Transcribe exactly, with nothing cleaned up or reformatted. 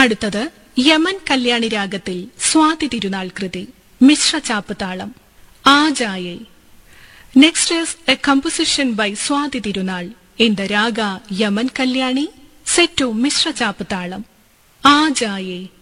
അടുത്തത് യമൻ കല്യാണി രാഗത്തിൽ സ്വാതി തിരുനാൾ കൃതി Mishra ചാപ്പുതാളം ആജായേ. Next is a composition by Swati Tirunal in the raga Yaman Kalyani set to Mishra Chapatalam. Aajaye.